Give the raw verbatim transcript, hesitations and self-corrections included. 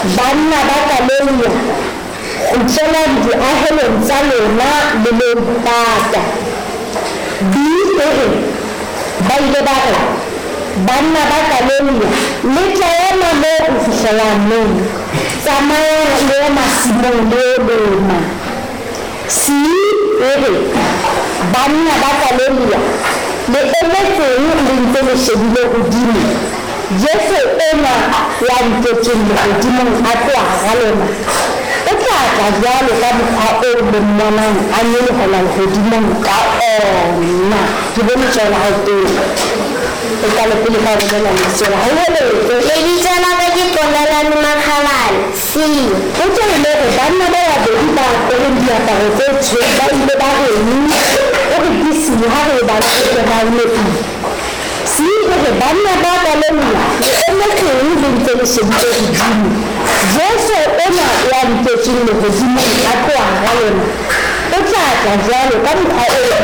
banna ba Galilee go tsena diahelong tsa lona le le mpata di ba ile ba re banna ba Galilee le tlaema mo go fihlela moo tsamaya le masimong le lona si ere banna ba Galilee le emetseng le ntse le shebile godimo Jesu ena ya nketseng legodimong a tloha ga lona o tla tla jwalo ka mokgwa o le mmonang a nyelohela legodimong ka ona ke bone tswela ga teng e ka le pele ka bolela lesela ga heletse lebitso la ka ke Konelane Makgabane si o tswile gore banna ba babedi ba apere diaparo tse tshweu ba ile ba reng o re ke si ha re ba tsetegaile si gore banna ba Galilee le emetseng le ntse le shebile godimo Jesu ena ya nketseng legodimong a tloha ga lona o tla tla jwalo ka mokgwa o